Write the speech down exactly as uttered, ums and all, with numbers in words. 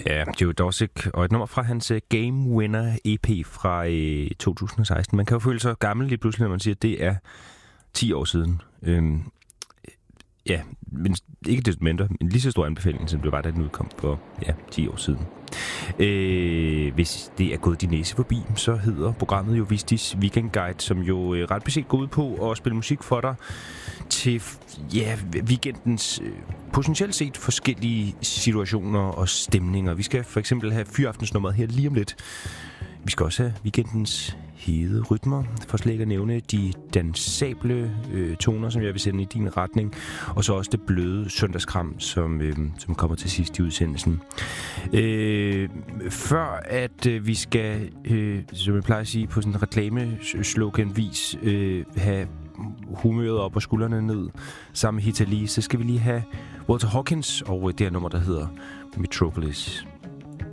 Ja, Joe Dosick, og et nummer fra hans uh, Game Winner E P fra uh, to tusind og seksten. Man kan jo føle sig gammel lige pludselig, når man siger, at det er ti år siden. Øhm, ja, men ikke desto mindre, en lige så stor anbefaling, som det var, da den udkom for ja, ti år siden. Øh, hvis det er gået din næse forbi, så hedder programmet jo Vistis Weekend Guide, som jo øh, ret beset går ud på at spille musik for dig til ja, weekendens øh, potentielt set forskellige situationer og stemninger. Vi skal for eksempel have fyraftensnummeret her lige om lidt. Vi skal også have weekendens hede rytmer, for slet ikke at nævne de dansable øh, toner, som jeg vil sende i din retning, og så også det bløde søndagskram, som, øh, som kommer til sidst i udsendelsen. Øh, før at øh, vi skal, øh, som jeg plejer at sige, på sådan en reklameslogan-vis, øh, have humøret op og skuldrene ned sammen med Hitali, så skal vi lige have Walter Hawkins og det her nummer, der hedder Metropolis.